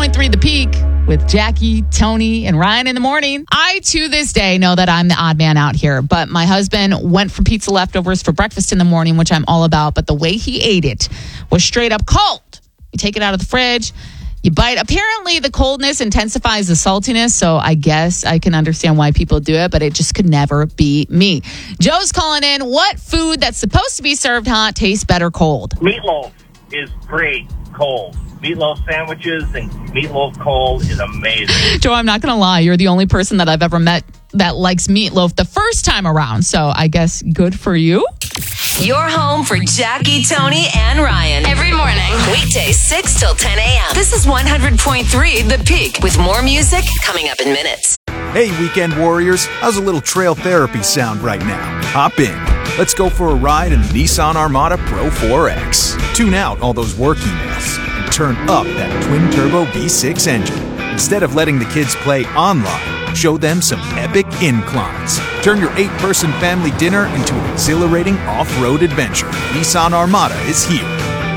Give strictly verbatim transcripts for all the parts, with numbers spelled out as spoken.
point three The Peak with Jackie, Tony, and Ryan in the morning. I, to this day, know that I'm the odd man out here, but my husband went for pizza leftovers for breakfast in the morning, which I'm all about, but the way he ate it was straight up cold. You take it out of the fridge, you bite. Apparently, the coldness intensifies the saltiness, so I guess I can understand why people do it, but it just could never be me. Joe's calling in. What food that's supposed to be served hot tastes better cold? Meatloaf is great cold. Meatloaf sandwiches and meatloaf cold is amazing. Joe, I'm not going to lie. You're the only person that I've ever met that likes meatloaf the first time around. So I guess good for you. Your home for Jackie, Tony, and Ryan. Every morning. Weekdays six till ten a.m. This is one hundred point three The Peak with more music coming up in minutes. Hey, weekend warriors. How's a little trail therapy sound right now? Hop in. Let's go for a ride in the Nissan Armada Pro four X. Tune out all those work emails and turn up that twin-turbo V six engine. Instead of letting the kids play online, show them some epic inclines. Turn your eight-person family dinner into an exhilarating off-road adventure. Nissan Armada is here.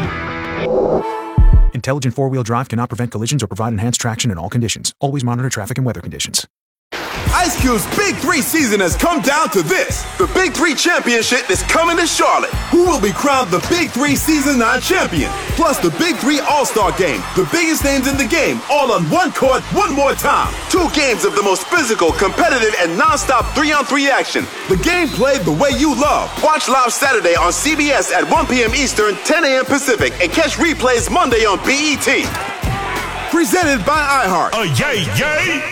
Intelligent four-wheel drive cannot prevent collisions or provide enhanced traction in all conditions. Always monitor traffic and weather conditions. Ice Cube's Big Three season has come down to this. The Big Three Championship is coming to Charlotte. Who will be crowned the Big Three Season nine champion? Plus the Big Three All-Star Game. The biggest names in the game, all on one court, one more time. Two games of the most physical, competitive, and non-stop three-on-three action. The game played the way you love. Watch live Saturday on C B S at one p.m. Eastern, ten a.m. Pacific, and catch replays Monday on B E T. Presented by iHeart. Oh, yay, yay!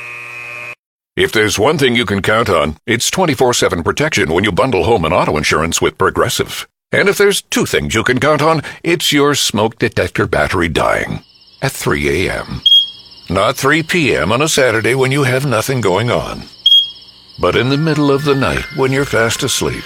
If there's one thing you can count on, it's twenty-four seven protection when you bundle home and auto insurance with Progressive. And if there's two things you can count on, it's your smoke detector battery dying at three a.m. Not three p.m. on a Saturday when you have nothing going on, but in the middle of the night when you're fast asleep.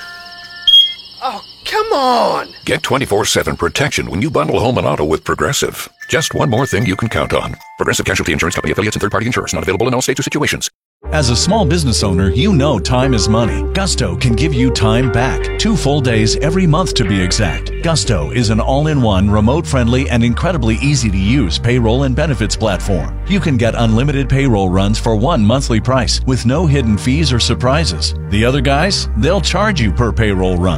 Oh, come on! Get twenty-four seven protection when you bundle home and auto with Progressive. Just one more thing you can count on. Progressive Casualty Insurance Company affiliates and third-party insurers. Not available in all states or situations. As a small business owner, you know time is money. Gusto can give you time back. Two full days every month to be exact. Gusto is an all-in-one, remote-friendly, and incredibly easy-to-use payroll and benefits platform. You can get unlimited payroll runs for one monthly price with no hidden fees or surprises. The other guys, they'll charge you per payroll run.